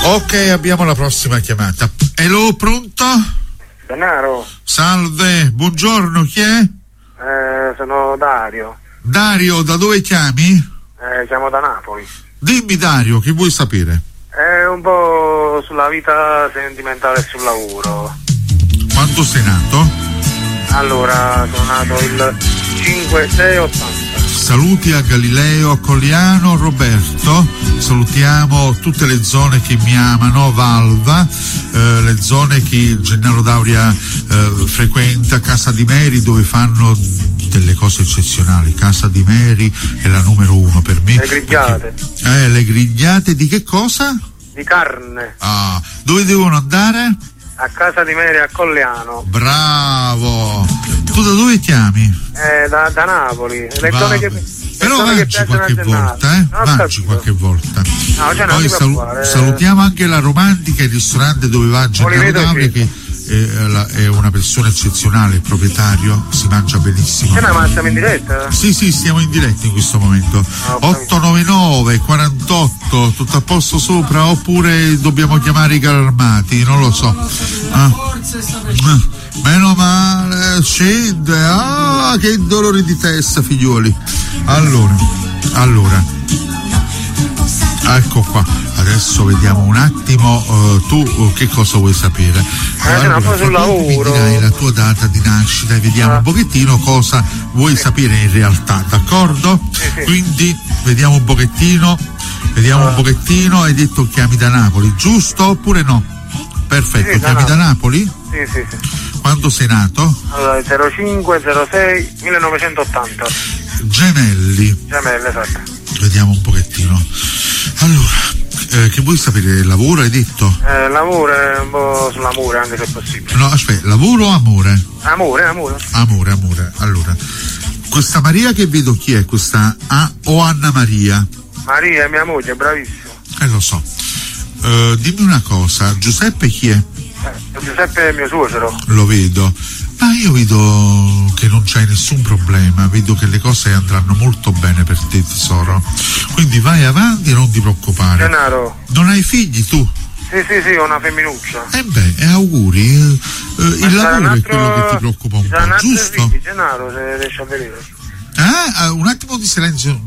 Ok, abbiamo la prossima chiamata. Hello, pronto? Denaro. Salve, buongiorno, chi è? Sono Dario. Dario, da dove chiami? Chiamo da Napoli. Dimmi Dario, che vuoi sapere? Un po' sulla vita sentimentale e sul lavoro. Quando sei nato? Allora, sono nato il 5/6/80. Saluti a Galileo, a Colliano, Roberto, salutiamo tutte le zone che mi amano, Valva, le zone che Gennaro D'Auria frequenta, Casa di Meri, dove fanno delle cose eccezionali. Casa di Meri è la numero uno per me. Le grigliate. Perché, le grigliate di che cosa? Di carne. Ah, dove devono andare? A Casa di Meri, a Colliano. Bravo! Tu da dove chiami? Da Napoli. Le zone che, però mangi qualche volta, mangi qualche volta. No, cioè poi salutiamo anche la Romantica, il ristorante dove va Gennaro D'Auria, che è una persona eccezionale, il proprietario, si mangia benissimo. Ma siamo in diretta? Sì, stiamo in diretta in questo momento. 899 48, tutto a posto sopra, oppure dobbiamo chiamare i carri armati, non lo so. Meno male, scende, che dolori di testa, figliuoli. Allora, ecco qua, adesso vediamo un attimo, tu che cosa vuoi sapere? Allora, sul lavoro. Mi dirai la tua data di nascita e vediamo un pochettino cosa vuoi sapere in realtà, d'accordo? Sì. Quindi vediamo un pochettino, hai detto che chiami da Napoli, giusto oppure no? Perfetto, sì, chiami da Napoli? Sì. Quando sei nato? Allora, 05/06/1980. Gemelli, esatto. Vediamo un pochettino. Allora, che vuoi sapere? Lavoro hai detto? Lavoro è un po' sull'amore, anche se possibile. No, aspetta, lavoro o amore? Amore. Allora, questa Maria che vedo chi è? Questa o Anna Maria? Maria è mia moglie, bravissima. Lo so. Dimmi una cosa, Giuseppe chi è? Giuseppe è mio suocero. Lo vedo. Ma io vedo che non c'hai nessun problema, vedo che le cose andranno molto bene per te, tesoro. Quindi vai avanti e non ti preoccupare. Gennaro. Non hai figli tu? Sì, ho una femminuccia. Auguri. Il lavoro è quello che ti preoccupa un po', giusto? Figli, Gennaro, se riesci a vedere. Un attimo di silenzio.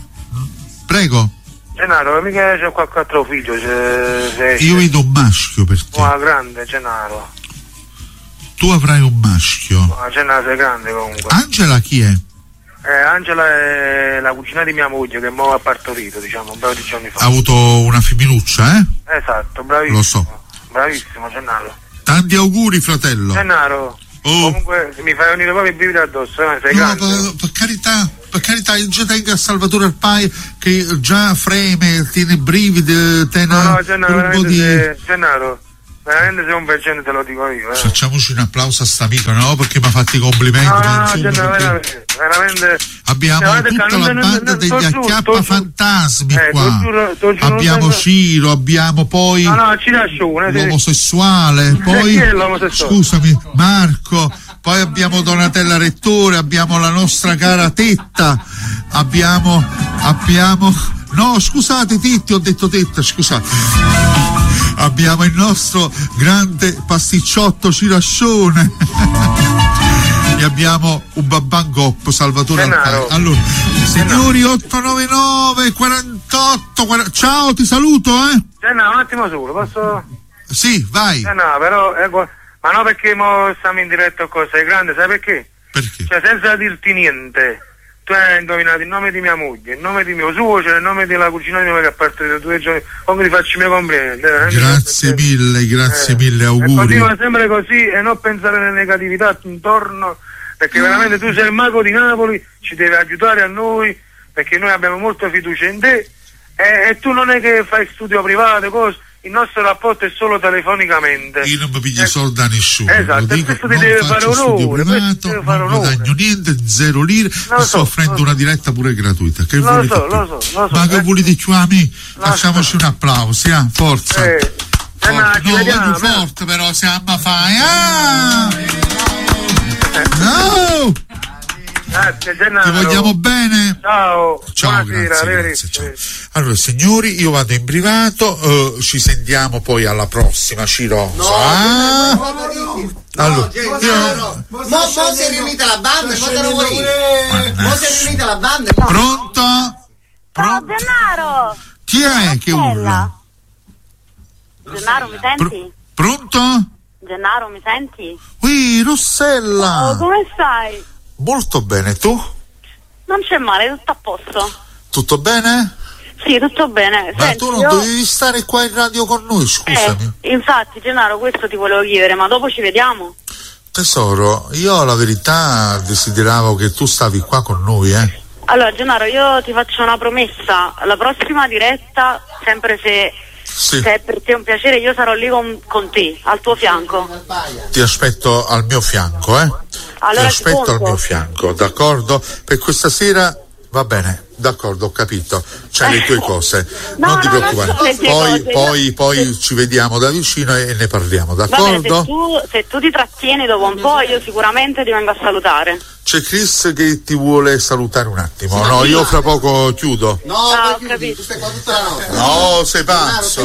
Prego. Gennaro, mica c'è qualche altro figlio. Io vedo un maschio per te. Una grande, Gennaro. Tu avrai un maschio. Gennaro sei grande comunque. Angela chi è? Angela è la cugina di mia moglie che mo ha partorito, diciamo, un paio di giorni fa. Ha avuto una femminuccia, Esatto, bravissimo. Lo so. Bravissimo, Gennaro. Tanti auguri, fratello. Gennaro. Comunque mi fai venire proprio i brividi addosso, sei grande. Per carità, io già tengo a Salvatore Arpai che già freme, tiene brividi, No, Gennaro, veramente sei un vergine, te lo dico io. Facciamoci un applauso a sta amico, no? Perché mi ha fatto i complimenti. Veramente. Abbiamo tutta la banda degli acchiappafantasmi qua. Abbiamo Ciro, abbiamo poi l'omosessuale, poi scusami, Marco, poi abbiamo Donatella Rettore, abbiamo la nostra cara Tetta, abbiamo no, scusate Titti, ho detto Tetta, scusate. Abbiamo il nostro grande pasticciotto Cirascione e abbiamo un Babbangoppo Salvatore Alpari. Allora, signori, 899 48 40. Ciao, ti saluto, Gennaro, un attimo solo, posso? Sì, vai. No, però ma no, perché mo stiamo in diretta o cosa, sei grande, sai perché? Perché? Cioè, senza dirti niente, tu hai indovinato il nome di mia moglie, il nome di mio suocero, il nome della cugina di mia che ha partorito 2 giorni. Comunque ti faccio i miei complimenti. Grazie mille, auguri. Continua sempre così e non pensare alle negatività intorno, perché veramente tu sei il mago di Napoli, ci devi aiutare a noi, perché noi abbiamo molta fiducia in te e tu non è che fai studio privato, cose. Il nostro rapporto è solo telefonicamente. Io non mi piglio soldi da nessuno. Esatto, lo dico, questo ti deve fare onore. Non guadagno niente, 0 lire, sto offrendo una diretta pure gratuita. Che lo so. Ma che volete più a me? Facciamoci un applauso, forza. Forte però, se amma fai. No! Grazie, Gennaro. Ti vogliamo bene. Ciao. Ciao, Buonasera, grazie. Ciao. Allora, signori, io vado in privato, ci sentiamo poi alla prossima, Cirosa. Allora, mo si è riunita la banda, cosa lo vuoi? Mo si è riunita la banda. Pronto? Ciao Gennaro! Chi è che urla? Gennaro, mi senti? Pronto? Gennaro, mi senti? Ui, Rossella! Oh, come stai? Molto bene, tu? Non c'è male, tutto a posto. Tutto bene? Sì, tutto bene. Ma Senti, tu non dovevi stare qua in radio con noi, scusami. Infatti, Gennaro, questo ti volevo chiedere, ma dopo ci vediamo? Tesoro, io la verità desideravo che tu stavi qua con noi, Allora, Gennaro, io ti faccio una promessa. La prossima diretta, sempre se è per te un piacere, io sarò lì con te, al tuo fianco. Ti aspetto al mio fianco, Allora, ti aspetto al mio fianco, d'accordo? Per questa sera va bene, d'accordo, ho capito. C'hai le tue cose, non ti preoccupare. Poi ci vediamo da vicino e ne parliamo, d'accordo? Bene, se tu ti trattieni dopo un po', io sicuramente ti vengo a salutare. C'è Chris che ti vuole salutare un attimo. No, io fra poco chiudo. No, ho capito. Tu stai qua tutta la notte. No, sei pazzo.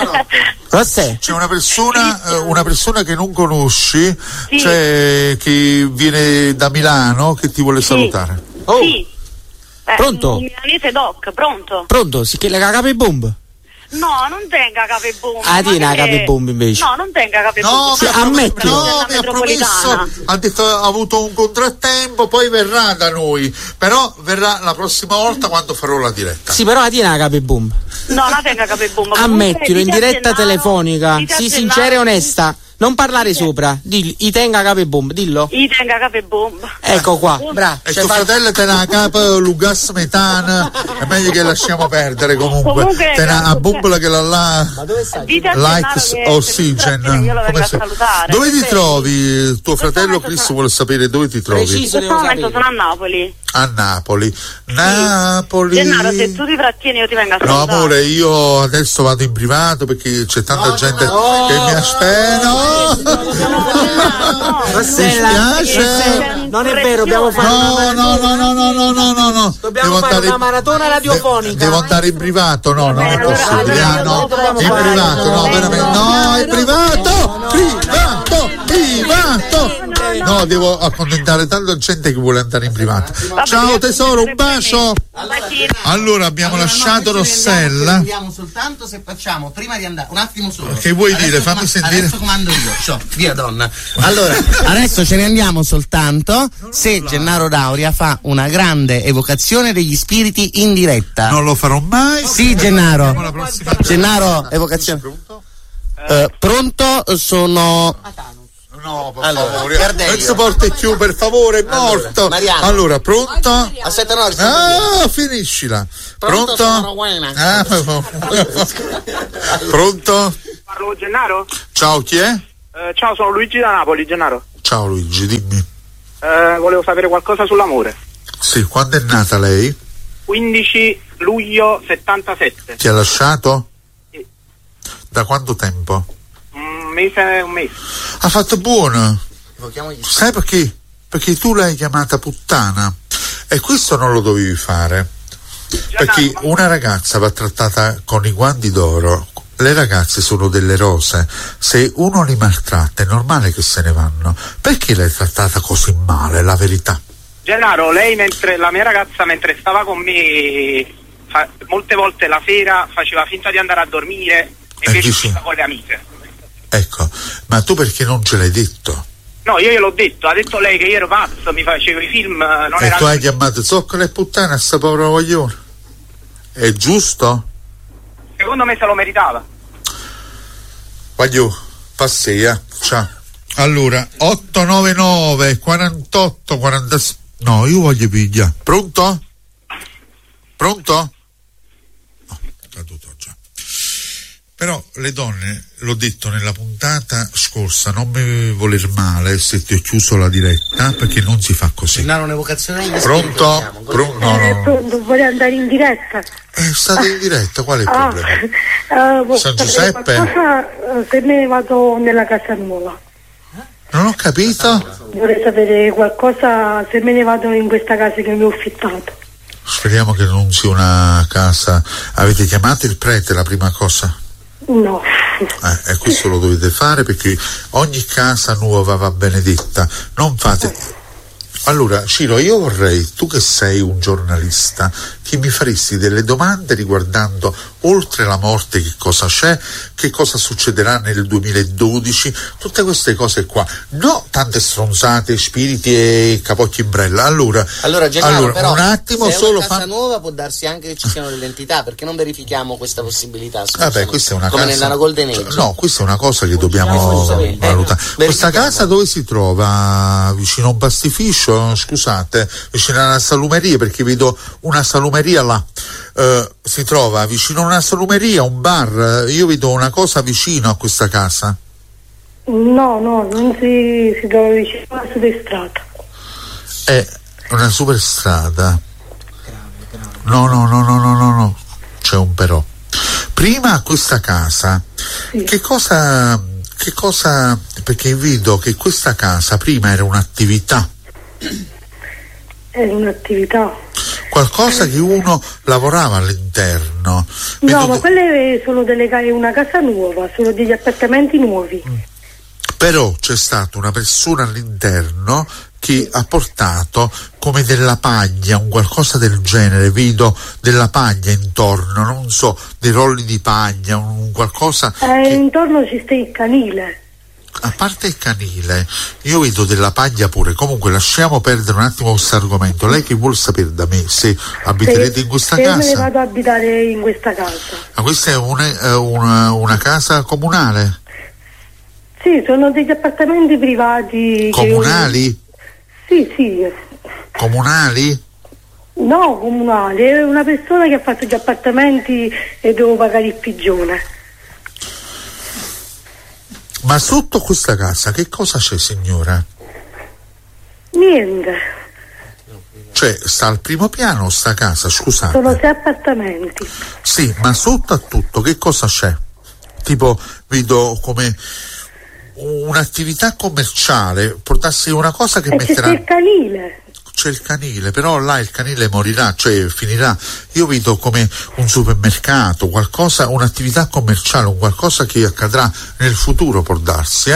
C'è una persona che non conosci, cioè che viene da Milano, che ti vuole salutare. Sì. Pronto? Un milanese doc, pronto? Pronto? Si chiama cape bomb? No, non tenga cape bomb. Tina cape bomb invece. No, non tenga cape bomb. Ammettilo. No, mi ha promesso, ha detto ha avuto un contrattempo, poi verrà da noi, però verrà la prossima volta quando farò la diretta. Sì, però Tina cape bomb. No, non tenga cape bomb. Ammettilo, in diretta telefonica. Sii sincera e onesta. Non parlare sopra, dilli, i tenga cape bomb, dillo. I tenga cape bomb. Ecco qua, bravo. E tuo fratello te la capa Lugas Metana, è meglio che lasciamo perdere comunque. Te la a bombola che la là. Ma dove stai? Likes Oxygen. Come sei? Dove ti trovi? Tuo fratello Chris vuole sapere dove ti trovi. In questo momento sono a Napoli. A Napoli. Napoli. Gennaro, se tu ti trattieni io ti vengo a salutare. No amore, io adesso vado in privato perché c'è tanta gente che mi aspetta. Mi spiace. Non è vero, dobbiamo fare no. Dobbiamo fare una maratona radiofonica. Devo andare in privato, no, non è possibile. No, in privato, no, veramente. No, in privato. No, devo accontentare tanta gente che vuole andare in privato. Ciao tesoro, un bacio. Allora abbiamo lasciato Rossella. Andiamo soltanto se facciamo prima di andare un attimo solo. Che vuoi dire? Fammi sentire. Adesso comando io. Via donna. Allora, adesso ce ne andiamo soltanto se Gennaro Dauria fa una grande evocazione degli spiriti in diretta. Non lo farò mai. Sì, Gennaro. Gennaro, evocazione. Pronto? Sono No, per favore. Non si porta più, per favore, è morto. Mariano. Allora, pronto? Aspetta, no. Finiscila. Pronto? Pronto? Parlo Gennaro? Ciao, chi è? Ciao, sono Luigi da Napoli, Gennaro. Ciao Luigi, dimmi. Volevo sapere qualcosa sull'amore. Sì, quando è nata lei? 15 luglio 77. Ti ha lasciato? Sì. Da quanto tempo? Un mese. Ha fatto buono. Sai perché? Perché tu l'hai chiamata puttana e questo non lo dovevi fare. Perché una ragazza va trattata con i guanti d'oro. Le ragazze sono delle rose. Se uno li maltratta è normale che se ne vanno. Perché l'hai trattata così male, la verità? Gennaro, lei la mia ragazza mentre stava con me molte volte la sera faceva finta di andare a dormire e invece usciva con le amiche. Ecco, ma tu perché non ce l'hai detto? No, io gliel'ho detto, ha detto lei che io ero pazzo, mi facevo i film, non e era. Tu hai chiamato zoccola e puttana a sta povera coglione. È giusto? Secondo me se lo meritava. Voglio, passi, ciao. Allora, 899 48 46. No, io voglio pigliare. Pronto? Pronto? No, caduto già. Però le donne, l'ho detto nella puntata scorsa, non mi voler male se ti ho chiuso la diretta, perché non si fa così. Un'evocazione agli Pronto? No. Voglio andare in diretta. State in diretta, qual è il problema? San Giuseppe? Se ne vado nella casa nuova. Non ho capito. Vorrei sapere qualcosa se me ne vado in questa casa che mi ho affittato. Speriamo che non sia una casa. Avete chiamato il prete, la prima cosa? No. E questo lo dovete fare, perché ogni casa nuova va benedetta. Non fate. Allora, Ciro, io vorrei, tu che sei un giornalista, che mi faresti delle domande riguardando, oltre la morte, che cosa c'è, che cosa succederà nel 2012, tutte queste cose qua. No, tante stronzate, spiriti e capocchi in brella. Allora Gennaro, però, un attimo se solo. È una casa nuova, può darsi anche che ci siano delle entità, perché non verifichiamo questa possibilità? Vabbè, questa è una come casa. Nella Golden Age. No, questa è una cosa che dobbiamo valutare. Questa casa dove si trova? Vicino a un pastificio? Scusate, vicino a una salumeria, perché vedo una salumeria là. Si trova vicino a una salumeria, un bar. Io vedo una cosa vicino a questa casa. No, non si trova vicino a una superstrada. È una superstrada. No. C'è un però. Prima a questa casa, sì. Che cosa? Perché vedo che questa casa prima era un'attività. È un'attività. Qualcosa che uno lavorava all'interno. No, ma quelle sono una casa nuova, sono degli appartamenti nuovi. Però c'è stata una persona all'interno che ha portato come della paglia, un qualcosa del genere, vedo della paglia intorno, non so, dei rolli di paglia, un qualcosa. Intorno ci sta il canile. A parte il canile, io vedo della paglia pure. Comunque lasciamo perdere un attimo questo argomento. Lei che vuol sapere da me se abiterete in questa casa? Me ne vado ad abitare in questa casa. Ma questa è una casa comunale? Sì, sono degli appartamenti privati. Comunali? Sì. Comunali? No, comunali. È una persona che ha fatto gli appartamenti e devo pagare il pigione. Ma sotto questa casa che cosa c'è, signora? Niente. Cioè, sta al primo piano sta casa, scusate. Sono 6 appartamenti. Sì, ma sotto a tutto che cosa c'è? Tipo, vedo come un'attività commerciale, portassi una cosa che metterà. C'è il canile. C'è il canile, però là il canile morirà, cioè finirà. Io vedo come un supermercato, qualcosa, un'attività commerciale, un qualcosa che accadrà nel futuro, può darsi,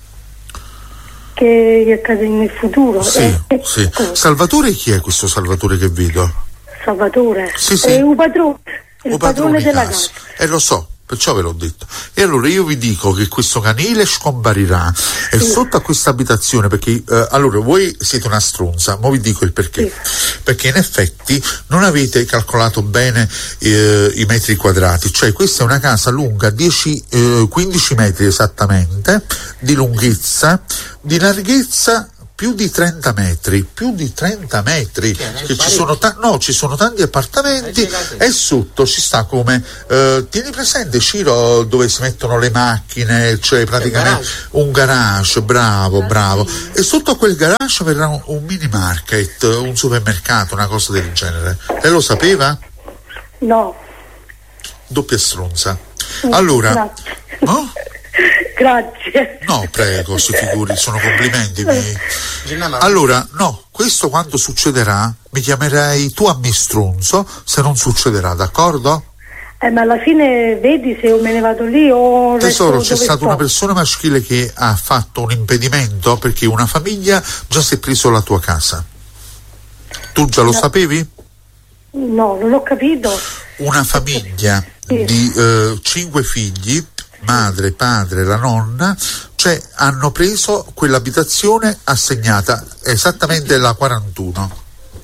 Che accade nel futuro? Sì. Salvatore, chi è questo Salvatore che vedo? Salvatore? Sì. È un padrone, il padrone della casa. Lo so. Perciò ve l'ho detto. E allora io vi dico che questo canile scomparirà e sotto a questa abitazione, perché allora voi siete una stronza, ma vi dico il perché. Sì. Perché in effetti non avete calcolato bene i metri quadrati, cioè questa è una casa lunga 15 metri esattamente di lunghezza, di larghezza più di 30 metri, che ci sono tanti appartamenti e sotto ci sta come tieni presente, Ciro, dove si mettono le macchine, cioè praticamente un garage, bravo, e sotto a quel garage verrà un mini market, un supermercato, una cosa del genere. Lei lo sapeva? No. Doppia stronza. Allora, no? Grazie. No, prego, si figuri, sono complimenti miei. Allora, no, questo quando succederà mi chiamerai tu a me stronzo se non succederà, d'accordo? Ma alla fine vedi se io me ne vado lì o tesoro, c'è stata una persona maschile che ha fatto un impedimento perché una famiglia già si è preso la tua casa. Tu già lo sapevi? No, non ho capito. Una famiglia di 5 figli, madre, padre, la nonna, cioè hanno preso quell'abitazione assegnata esattamente la 41.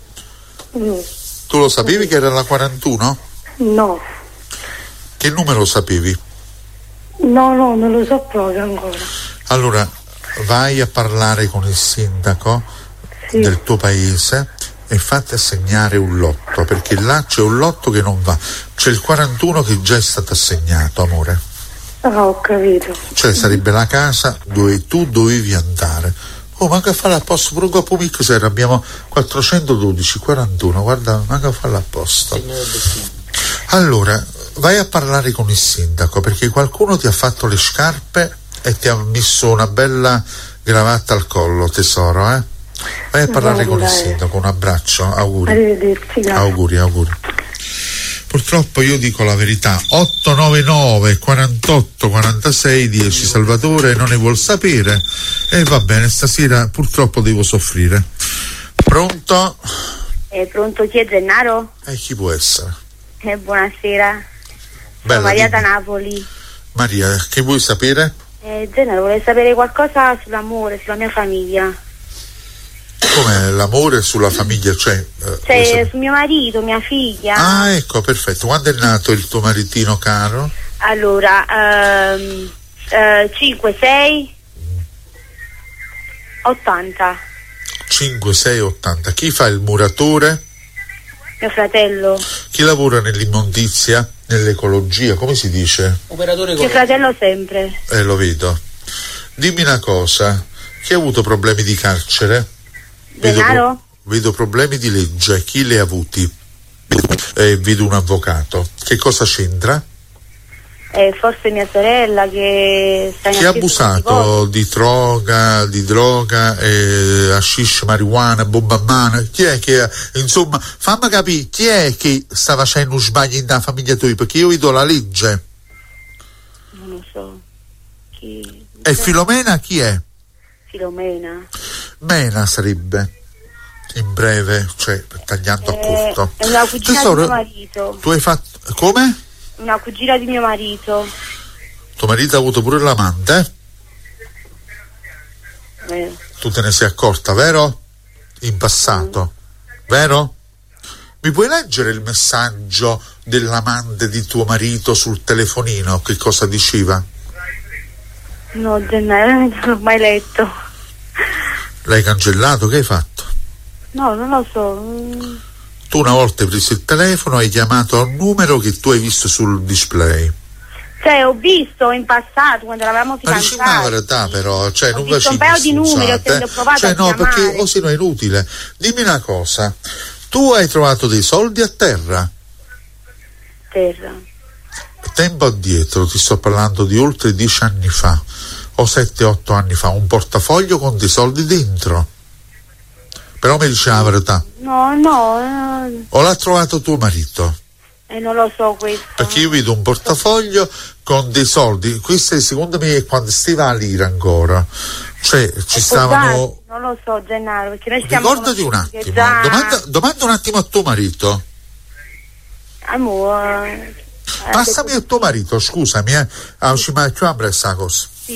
Tu lo sapevi che era la 41? No. Che numero sapevi? No, non lo so proprio ancora. Allora vai a parlare con il sindaco del tuo paese e fatti assegnare un lotto, perché là c'è un lotto che non va, c'è il 41 che già è stato assegnato, amore. Ho capito. Cioè sarebbe la casa dove tu dovevi andare. Oh, manca a fare l'apposto pure dopo mixer, abbiamo 412, 41, guarda, manca a fare l'apposto. Allora vai a parlare con il sindaco, perché qualcuno ti ha fatto le scarpe e ti ha messo una bella Gravatta al collo, tesoro, Vai a parlare con il sindaco, un abbraccio, auguri. Arrivederci, grazie. Auguri. Purtroppo io dico la verità, 899 48 46 10, Salvatore non ne vuol sapere e va bene, stasera purtroppo devo soffrire. Pronto? Pronto, chi è Gennaro? Chi può essere? Buonasera. Bella, sono Maria dimmi. da Napoli. Maria, che vuoi sapere? Gennaro, vorrei sapere qualcosa sull'amore, sulla mia famiglia. Come l'amore sulla famiglia, cioè su mio marito, mia figlia. Ah, ecco, perfetto. Quando è nato il tuo maritino caro? Allora, 5, 6, 80. 5, 6, 80. Chi fa il muratore? Mio fratello. Chi lavora nell'immondizia, nell'ecologia, come si dice? Operatore Mio fratello sempre. Lo vedo. Dimmi una cosa, chi ha avuto problemi di carcere? Vedo problemi di legge, chi li ha avuti? Vedo un avvocato. Che cosa c'entra? Forse mia sorella che sta in chi ha abusato di droga, hashish, marijuana, bombamana? Chi è che, insomma, fammi capire, chi è che sta facendo sbagli nella famiglia tua? Perché io vedo la legge. Non lo so. Chi? E Filomena chi è? Filomena. Mena sarebbe. In breve, cioè tagliando a corto. È una cugina di mio marito. Tu hai fatto. Come? Una cugina di mio marito. Tuo marito ha avuto pure l'amante? Tu te ne sei accorta, vero? In passato, vero? Mi puoi leggere il messaggio dell'amante di tuo marito sul telefonino? Che cosa diceva? No, Gennaro, non l'ho mai letto. L'hai cancellato? Che hai fatto? No, non lo so. Tu una volta hai preso il telefono e hai chiamato a un numero che tu hai visto sul display. Cioè, ho visto in passato quando eravamo fidanzati. Ma dici la verità, però, cioè, non visto un paio di numeri, ho provato a chiamare. Perché se no è inutile. Dimmi una cosa, tu hai trovato dei soldi a terra? Terra. Tempo addietro, ti sto parlando di oltre 10 anni fa, o 7-8 anni fa, un portafoglio con dei soldi dentro. Però mi dice la verità. No. O l'ha trovato tuo marito? Non lo so questo. Perché io vedo un portafoglio con dei soldi. Questo secondo me è quando stiva a lira ancora. Cioè ci stavano. Non lo so, Gennaro, perché noi stiamo. Ricordati un attimo. Domanda un attimo a tuo marito. Amore. Passami a tuo marito, scusami, ci metto questa cosa. Sì,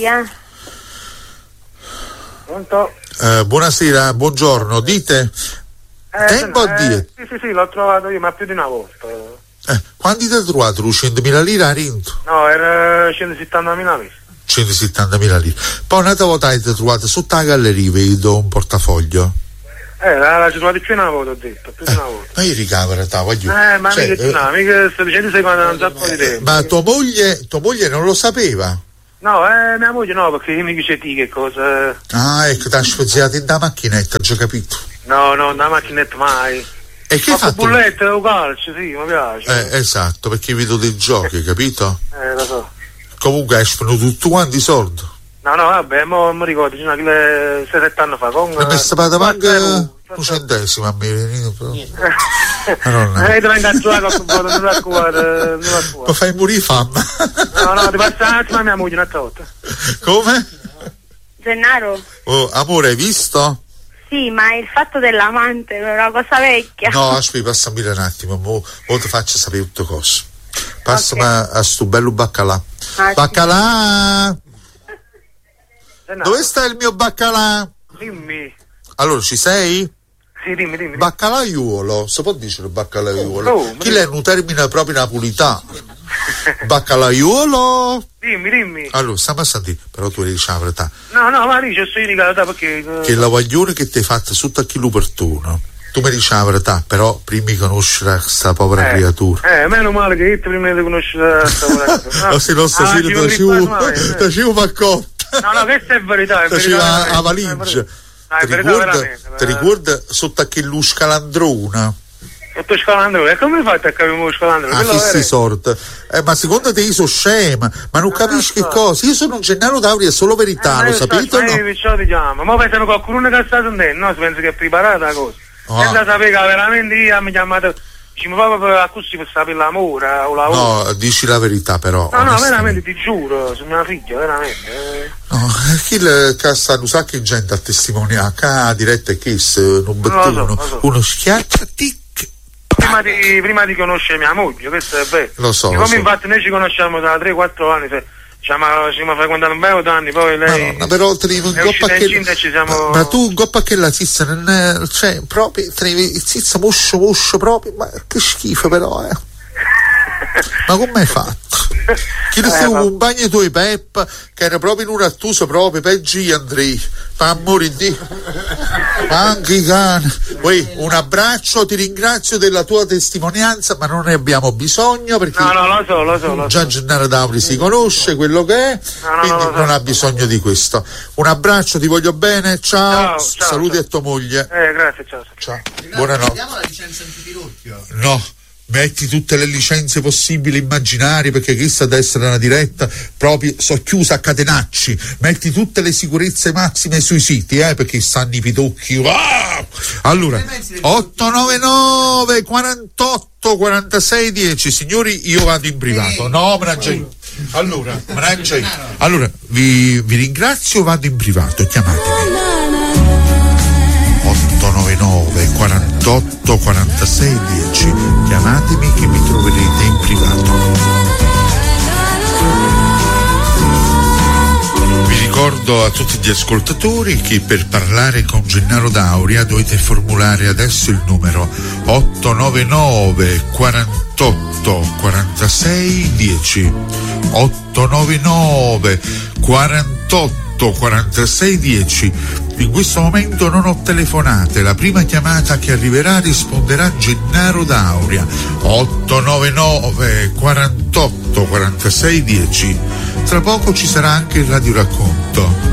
Pronto? Buonasera, buongiorno, dite? Tempo addietro. Sì, l'ho trovato io, ma più di una volta. Quanti ti hai trovato? 100.000 lire a Rinto? No, era 170.000 lire. 170.000 lire. Poi un'altra volta hai trovato sotto la galleria, vedo un portafoglio. La trovato più di una volta, ho detto, più di una volta. Ma io ricavero, voglio. Ma mica sto dicendo sei quando non so di tempo. Ma tua moglie non lo sapeva? No, mia moglie no, perché io mi dice che cosa. Ah, ecco, ti ha sfozziato in da macchinetta, ho già capito. No, da macchinetta mai. E che hai fatto? Bullette o calcio, sì, mi piace. Esatto, perché vedo dei giochi, capito? Lo so. Comunque escono tutti quanti i soldi. No, vabbè, mi ricordo, 6-7 anni fa. Mi è stata manca un centesimo a me venito però. Ti vengo a giocare con un non la cuore. Ma fai morire fame. No, ti passa un attimo a mia moglie un'altra volta. Come? Gennaro? Oh, amore, hai visto? Sì, ma il fatto dell'amante è una cosa vecchia. No, aspetta, passami un attimo, mo ti faccio sapere tutte cose. Passami a sto bello baccalà. Baccalà! Dove sta il mio baccalà? Dimmi. Allora, ci sei? Sì, dimmi. Baccalaiuolo, si può dire baccalaiuolo? Chi è un termine proprio napolitano? Baccalaiuolo? Dimmi. Allora, stiamo a sentire, però tu dici la verità. No, ma dice, sto in realtà perché. Che la guaglione che ti hai fatta sotto a chi l'upertuno. Tu mi dici la verità, però prima di conoscere questa povera creatura. Meno male che io prima di conoscere questa povera creatura. No, se non stasera ti ci paccotta. No, questa è verità. Faceva la valigia. Ti ricorda sotto a che lusca l'androna? E tu scalandro, e come fai a capire scalandro? Chi si sorte? Ma secondo te io sono scema, ma non capisci che cosa? Io sono Gennaro Dauria, è solo verità, lo sapete o no? Perciò diciamo, ma pensano qualcuno che sta sentendo, no? Si pensa che è preparata la cosa. Senza sapere che veramente io mi chiamato, diciamo proprio a così per sapere l'amore o lavoro. No, dici la verità però. No, veramente ti giuro, su mia figlia, veramente. No, chi sta un sacco di gente a testimoniare, diretta e kiss, non bettuno, uno schiaccia, tic. Prima di conoscere mia moglie, questo è vero. Lo so. Come infatti noi ci conosciamo da 3-4 anni, ci siamo frequentati un paio d'anni, poi lei. Madonna, però ma tu goppa che la zizza non è, cioè proprio zizza muscio proprio, ma che schifo però ma come hai fatto? Chi ne sei un compagno tuoi Peppa che era proprio in un rattuso proprio peggio di Andrei, ma amore di anche i cani. Poi un abbraccio, ti ringrazio della tua testimonianza, ma non ne abbiamo bisogno perché lo so. Già Gennaro Dauri si conosce quello che è, quindi non ha bisogno di questo. Un abbraccio, ti voglio bene, ciao. Saluti a tua moglie. Grazie, ciao. Buonanotte. Vediamo la licenza antipirocchio. No, metti tutte le licenze possibili immaginarie, perché questa deve essere una diretta proprio so chiusa a catenacci. Metti tutte le sicurezze massime sui siti, perché stanno i pidocchi. Allora 899 48 46 10. Signori, io vado in privato. No, allora vi ringrazio, vado in privato, chiamatemi 899 48 46 10. Chiamatemi che mi troverete in privato. Vi ricordo a tutti gli ascoltatori che per parlare con Gennaro Dauria dovete formulare adesso il numero 899 48 46 10. 899 48 46 10. In questo momento non ho telefonate, la prima chiamata che arriverà risponderà Gennaro Dauria. 899 48 46 10. Tra poco ci sarà anche il radioracconto.